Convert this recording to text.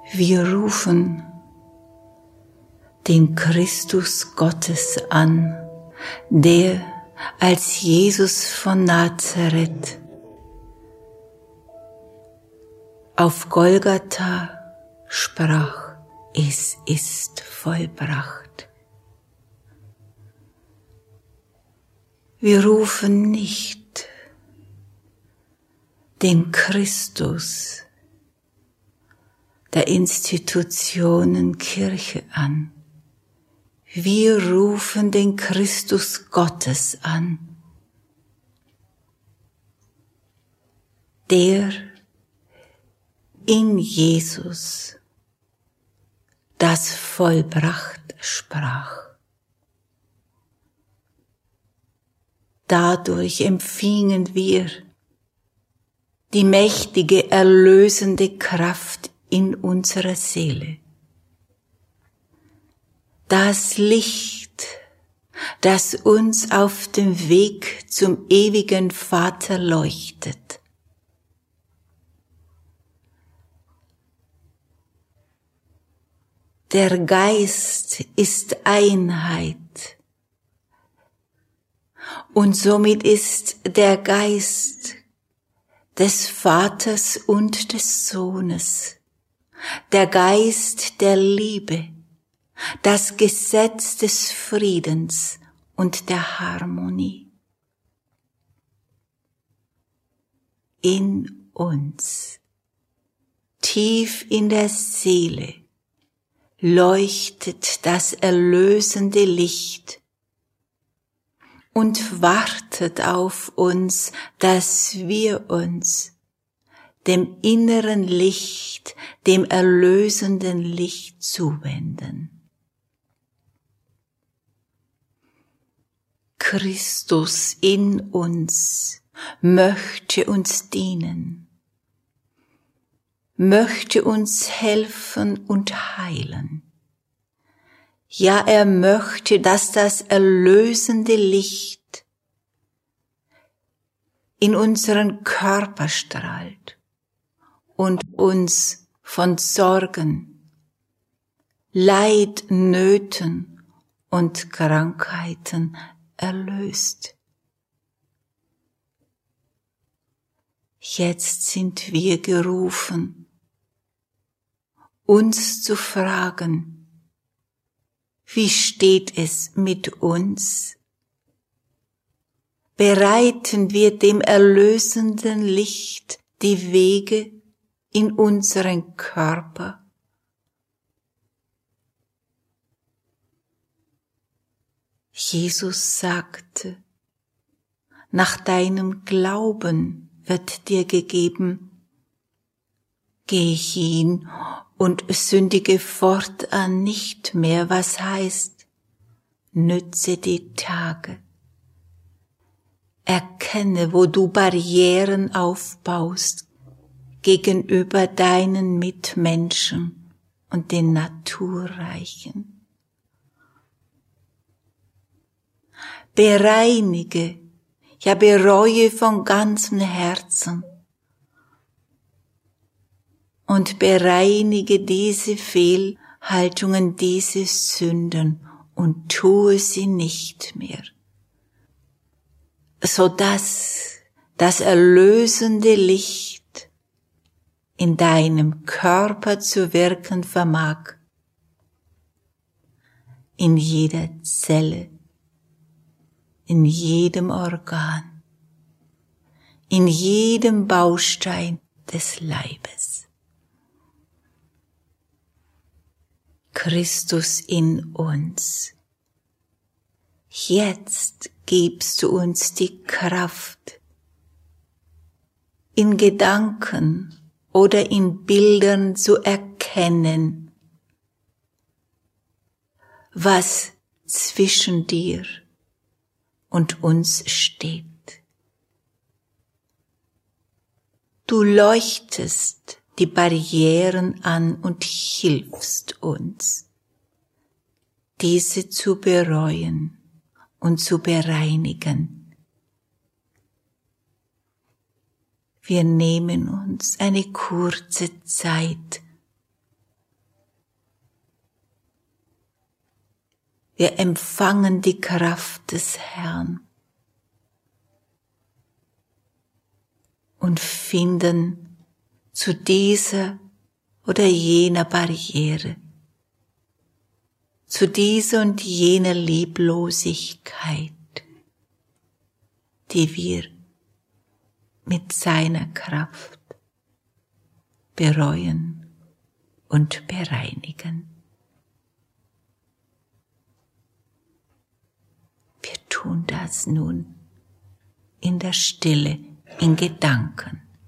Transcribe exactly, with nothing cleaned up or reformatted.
Wir rufen den Christus Gottes an, der als Jesus von Nazareth auf Golgatha sprach, es ist vollbracht. Wir rufen nicht den Christus der Institutionen Kirche an. Wir rufen den Christus Gottes an, der in Jesus das vollbracht sprach. Dadurch empfingen wir die mächtige, erlösende Kraft in unserer Seele. Das Licht, das uns auf dem Weg zum ewigen Vater leuchtet. Der Geist ist Einheit. Und somit ist der Geist des Vaters und des Sohnes, der Geist der Liebe, das Gesetz des Friedens und der Harmonie. In uns, tief in der Seele, leuchtet das erlösende Licht und wartet auf uns, dass wir uns dem inneren Licht, dem erlösenden Licht zuwenden. Christus in uns möchte uns dienen, möchte uns helfen und heilen. Ja, er möchte, dass das erlösende Licht in unseren Körper strahlt und uns von Sorgen, Leid, Nöten und Krankheiten erlöst. Jetzt sind wir gerufen, uns zu fragen, wie steht es mit uns? Bereiten wir dem erlösenden Licht die Wege in unseren Körper? Jesus sagte, nach deinem Glauben wird dir gegeben, geh hin und sündige fortan nicht mehr, was heißt, nütze die Tage. Erkenne, wo du Barrieren aufbaust gegenüber deinen Mitmenschen und den Naturreichen. Bereinige, ja bereue von ganzem Herzen und bereinige diese Fehlhaltungen, diese Sünden und tue sie nicht mehr, sodass das erlösende Licht in deinem Körper zu wirken vermag, in jeder Zelle, in jedem Organ, in jedem Baustein des Leibes. Christus in uns. Jetzt gibst du uns die Kraft, in Gedanken oder in Bildern zu erkennen, was zwischen dir und uns steht. Du leuchtest die Barrieren an und hilfst uns, diese zu bereuen und zu bereinigen. Wir nehmen uns eine kurze Zeit Wir empfangen die Kraft des Herrn und finden zu dieser oder jener Barriere, zu dieser und jener Lieblosigkeit, die wir mit seiner Kraft bereuen und bereinigen. Wir tun das nun in der Stille, in Gedanken.